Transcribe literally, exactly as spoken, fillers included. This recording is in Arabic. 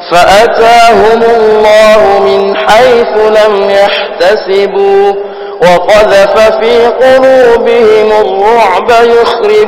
فأتاهم الله من حيث لم يحتسبوا وقذف في قلوبهم الرعب يخرب